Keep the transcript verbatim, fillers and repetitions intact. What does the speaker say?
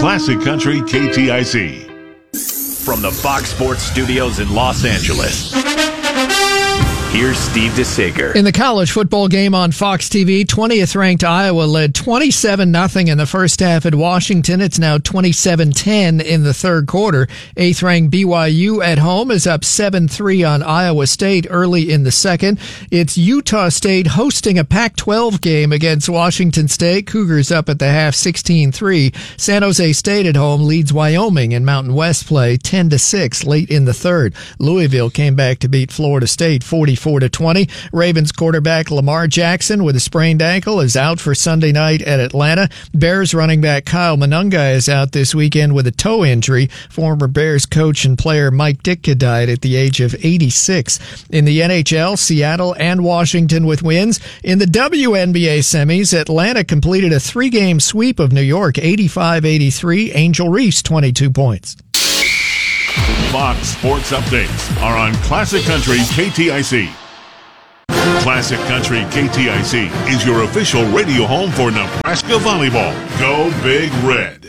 Classic Country K T I C. From the Fox Sports Studios in Los Angeles, here's Steve DeSager. In the college football game on Fox T V, twentieth-ranked Iowa led twenty-seven nothing in the first half at Washington. It's now twenty-seven ten in the third quarter. eighth-ranked B Y U at home is up seven three on Iowa State early in the second. It's Utah State hosting a Pac twelve game against Washington State. Cougars up at the half sixteen three. San Jose State at home leads Wyoming in Mountain West play ten to six late in the third. Louisville came back to beat Florida State forty-four to twenty. Ravens quarterback Lamar Jackson with a sprained ankle is out for Sunday night at Atlanta. Bears running back Kyle Monunga is out this weekend with a toe injury. Former Bears coach and player Mike Ditka died at the age of eighty-six. In the N H L, Seattle and Washington with wins. In the W N B A semis, Atlanta completed a three-game sweep of New York, eighty-five eighty-three. Angel Reese, twenty-two points. Fox Sports Updates are on Classic Country K T I C. Classic Country K T I C is your official radio home for Nebraska volleyball. Go Big Red.